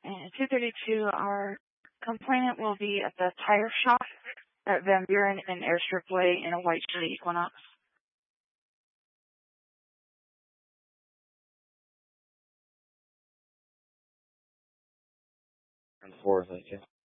And 232, our complainant will be at the tire shop at Van Buren and Airstrip Way in a white Chevy Equinox. 4, thank you.